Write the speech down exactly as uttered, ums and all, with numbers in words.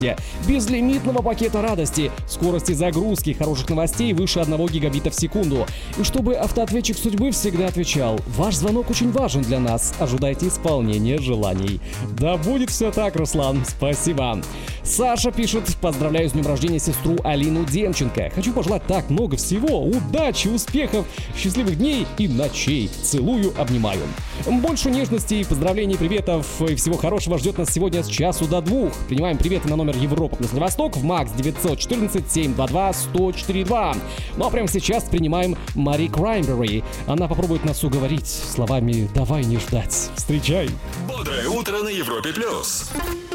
безлимитного пакета радости, скорости загрузки, хороших новостей выше одного гигабита в секунду. И чтобы автоответчик судьбы всегда отвечал: ваш звонок очень важен для нас, ожидайте исполнения желаний. Да будет все так, Руслан, спасибо. Саша пишет: поздравляю с днем рождения сестру Алину Демченко. Хочу пожелать так много всего, удачи, успехов, счастливых дней и ночей. Целую, обнимаю. Больше нежности и поздравлений, приветов и всего хорошего ждет нас сегодня с часу до двух. Принимаем приветы на номер Европа плюс Восток в МАКС девятьсот четырнадцать семь два два сто четыре два. Ну а прямо сейчас принимаем Мари Краймбери. Она попробует нас уговорить словами «давай не ждать». Встречай! Бодрое утро на Европе плюс.